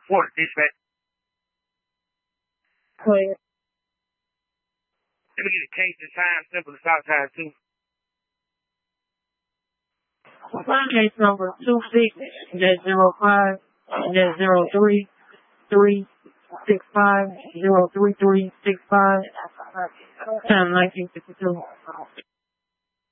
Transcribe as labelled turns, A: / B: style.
A: Report, dispatch.
B: Clear.
A: Let me get a case and time, simple to stop time, too.
B: Case number 26-05-03-365-03365, time 1952.